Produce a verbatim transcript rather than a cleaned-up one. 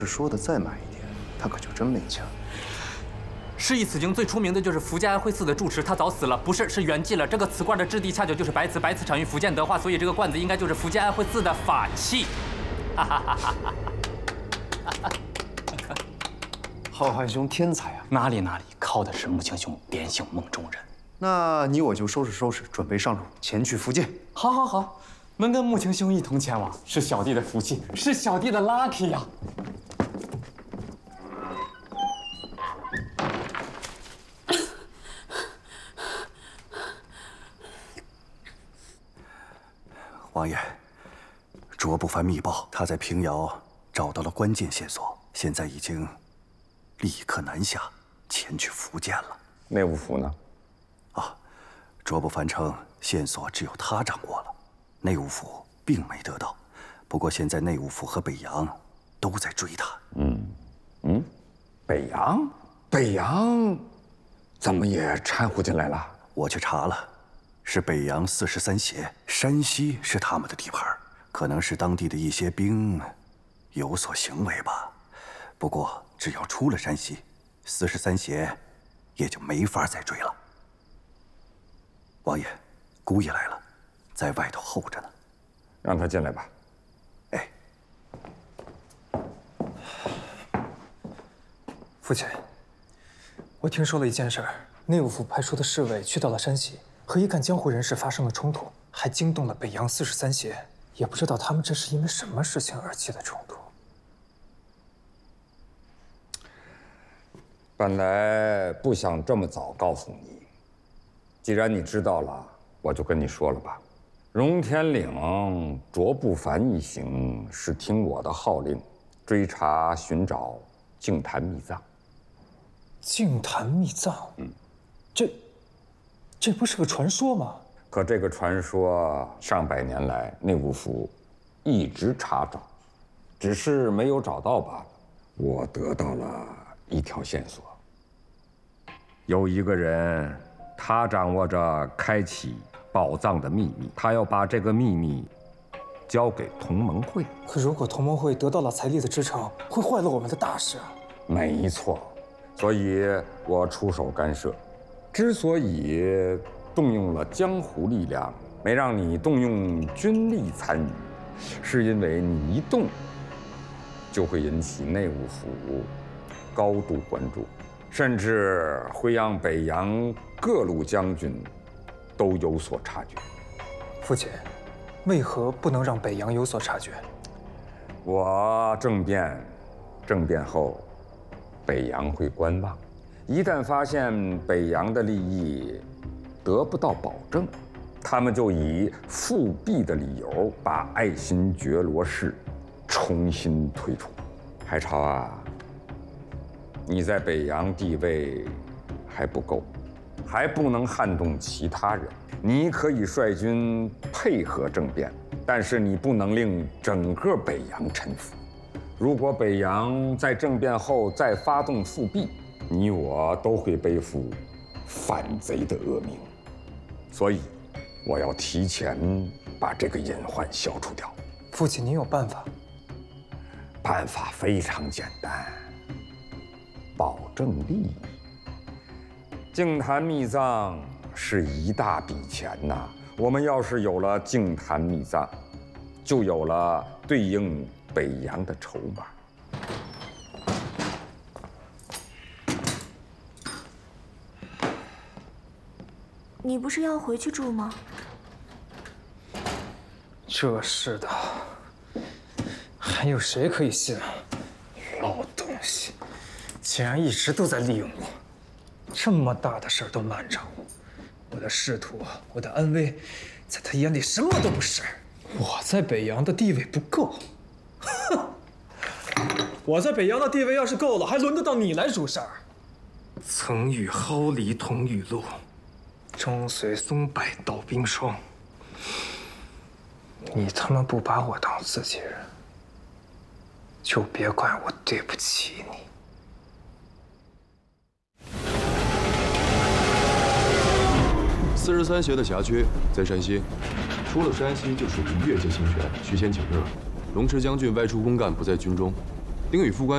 说的再满一点，他可就真没枪。 是以此经最出名的就是福建安徽寺的住持，他早死了，不是，是圆寂了。这个瓷罐的质地恰巧就是白瓷，白瓷产于福建德化，所以这个罐子应该就是福建安徽寺的法器。哈哈哈哈哈！ 浩瀚兄天才啊！ 哪里哪里，靠的是穆青兄点醒梦中人。 那你我就收拾收拾，准备上路，前去福建。 好，好，好，能跟穆青兄一同前往，是小弟的福气，是小弟的 lucky 呀。 王爷，卓不凡密报，他在平遥找到了关键线索，现在已经立刻南下，前去福建了。 内务府呢？ 啊，卓不凡称线索只有他掌握了，内务府并没得到。不过现在内务府和北洋都在追他。 嗯，嗯，北洋，北洋怎么也掺和进来了？ 我去查了。是北洋四十三协，山西是他们的地盘，可能是当地的一些兵有所行为吧。不过只要出了山西，四十三协也就没法再追了。王爷，姑爷来了，在外头候着呢， 让他进来吧。 哎， 父亲，我听说了一件事儿，内务府派出的侍卫去到了山西。和一干江湖人士发生了冲突，还惊动了北洋四十三协，也不知道他们这是因为什么事情而起的冲突。 本来不想这么早告诉你，既然你知道了，我就跟你说了吧。荣天岭卓不凡一行是听我的号令，追查寻找净坛秘藏。 净坛秘藏，嗯，这。这不是个传说吗？ 可这个传说上百年来内务府一直查找，只是没有找到罢了。我得到了一条线索，有一个人，他掌握着开启宝藏的秘密，他要把这个秘密交给同盟会。 可如果同盟会得到了财力的支撑，会坏了我们的大事啊！ 没错，所以我出手干涉。之所以动用了江湖力量，没让你动用军力参与，是因为你一动，就会引起内务府高度关注，甚至会让北洋各路将军都有所察觉。 父亲，为何不能让北洋有所察觉？ 我政变，政变后，北洋会观望。一旦发现北洋的利益得不到保证，他们就以复辟的理由把爱新觉罗氏重新推出。海潮啊，你在北洋地位还不够，还不能撼动其他人。你可以率军配合政变，但是你不能令整个北洋臣服。如果北洋在政变后再发动复辟，你我都会背负反贼的恶名，所以我要提前把这个隐患消除掉。 父亲，您有办法？ 办法非常简单，保证利益。净坛秘藏是一大笔钱呐，我们要是有了净坛秘藏，就有了对应北洋的筹码。 你不是要回去住吗？ 这是的，还有谁可以信啊？老东西，竟然一直都在利用我，这么大的事儿都瞒着我，我的仕途，我的安危，在他眼里什么都不是。我在北洋的地位不够，哼！我在北洋的地位要是够了，还轮得到你来主事儿？曾与蒿梨同雨露。终随松柏倒冰霜，你他妈不把我当自己人，就别怪我对不起你。 四十三协的辖区在山西，出了山西就属于越界侵权，需先请热。龙池将军外出公干，不在军中。丁宇副官